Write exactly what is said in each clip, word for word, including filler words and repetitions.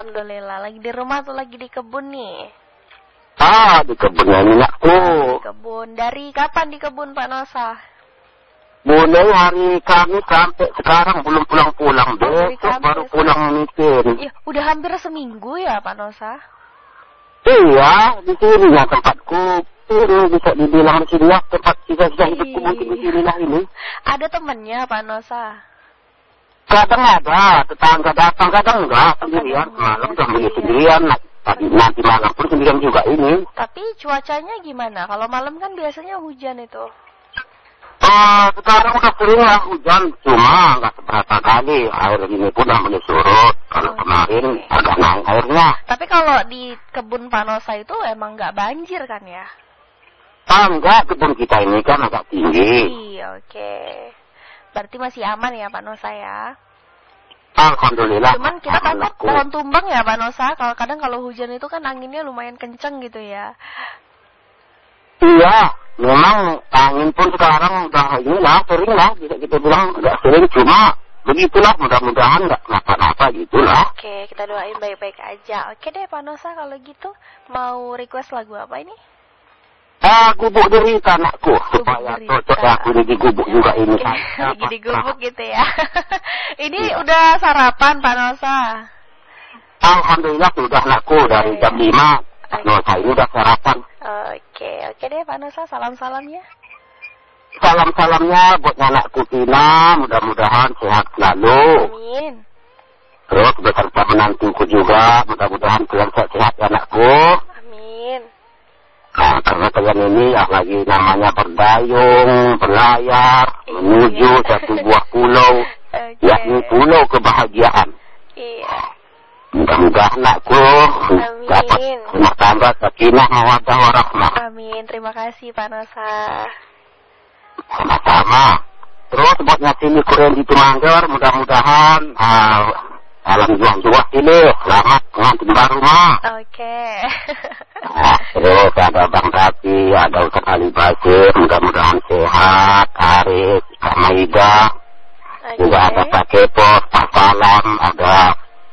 Alhamdulillah. Lagi di rumah tuh lagi di kebun nih? Ah, di kebunnya minakku. Di kebun. Dari kapan di kebun Pak Nosa? Mulai hari Kamis sampai sekarang belum pulang-pulang. Besok baru pulang mikir. Ya, udah hampir seminggu ya Pak Nosa? Iya, di sini ya tempatku. Ini bisa dibilang di sini ya tempat sisa-sisa hidupku mungkin di sini lah ini. Ada temennya Pak Nosa? Kadang ada, tetangga datang, kadang enggak, sendirian, malam sambil sendirian, tadi nanti malam pun sendirian juga ini. Tapi cuacanya gimana? Kalau malam kan biasanya hujan itu. Ah, sekarang udah sering lah hujan, cuma nggak seberapa kali, air ini pun udah mulai surut, kalau kemarin agak naik airnya. Tapi kalau di kebun Pak Nosa itu emang nggak banjir kan ya? Ah, enggak, kebun kita ini kan agak tinggi. Iya, oke. Okay. Berarti masih aman ya Pak Nosa ya? Alhamdulillah. Cuman kita takut pohon tumbang ya Pak Nosa. Kalau kadang kalau hujan itu kan anginnya lumayan kenceng gitu ya. Iya, memang angin pun sekarang udah inilah, sering lah, bisa kita bilang agak sering. Cuma begitulah, mudah-mudahan nggak kenapa-napa gitulah. Oke, kita doain baik-baik aja. Oke deh Pak Nosa, kalau gitu mau request lagu apa ini? Ah, gubuk derita anakku, supaya cocok aku jadi gubuk ya, juga ini. Jadi gubuk gitu ya. Ini ya. Udah sarapan Pak Nosa? Alhamdulillah sudah anakku, dari jam lima. Pak Nosa ini udah sarapan. Oke, oke deh Pak Nosa, salam-salam ya. Salam-salamnya buat anakku Tina, mudah-mudahan sehat selalu. Amin. Terus beserta menantuku juga, mudah-mudahan kalian sehat-sehat anakku. Amin. Nah, karena kalian ini ya lagi namanya berdayung, berlayar, iya, menuju satu buah pulau, okay. yakni pulau kebahagiaan. Iya. Mudah-mudahan anakku dapat rumah tangga sakinah mawaddah warahmah. Amin. Terima kasih Pak Nosa. Sama-sama. Terus buat ngasih kuren di Tumanggar, mudah-mudahan uh, alam juang-juang ini selamat pengantin baru mah. Oke. Nah, terus ada Bang Tati, ada Ustaz Ali Basir, mudah-mudahan sehat, Arif, Kak Maida, okay. Juga ada Pak Kepo, Pak Salam, ada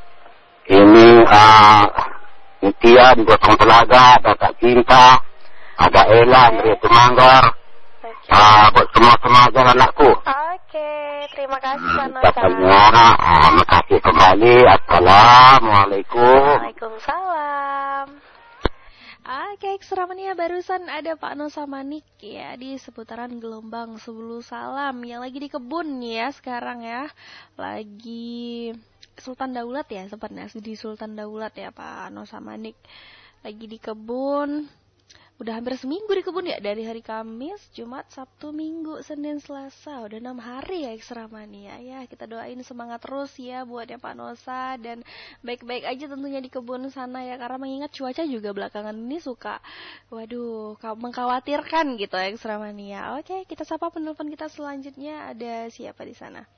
ini uh, Nitia di Gotong Telaga, ada Kak Cinta, ada Ella dari okay. Tumanggar, okay. uh, buat semua-semua jalan anakku. Oke, okay. Terima kasih Pak Nosa. Katanya, uh, terima kasih kembali. Assalamualaikum. Waalaikumsalam. Oke, ekstra mania barusan ada Pak Nosa Manik ya di seputaran Gelombang Sepuluh Salam yang lagi di kebun ya sekarang ya. Lagi Sultan Daulat ya, sempatnya di Sultan Daulat ya Pak Nosa Manik. Lagi di kebun. Udah hampir seminggu di kebun ya, dari hari Kamis, Jumat, Sabtu, Minggu, Senin, Selasa. Udah enam hari ya ekstra mania ya. Kita doain semangat terus ya buatnya Pak Nosa dan baik-baik aja tentunya di kebun sana ya, karena mengingat cuaca juga belakangan ini suka waduh mengkhawatirkan gitu ya ekstra mania. Oke, kita sapa penelpon kita selanjutnya, ada siapa di sana?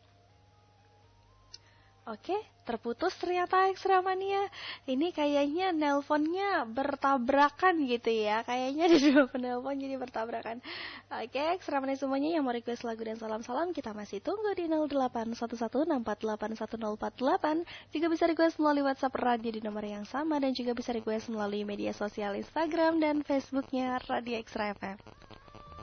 Oke, terputus ternyata ekstra mania. Ini kayaknya nelponnya bertabrakan gitu ya. Kayaknya ada dua penelpon jadi bertabrakan. Oke, ekstra mania semuanya yang mau request lagu dan salam-salam kita masih tunggu di nol delapan satu satu enam empat delapan satu nol empat delapan. Juga bisa request melalui WhatsApp radio di nomor yang sama dan juga bisa request melalui media sosial Instagram dan Facebooknya Radio Extra F M.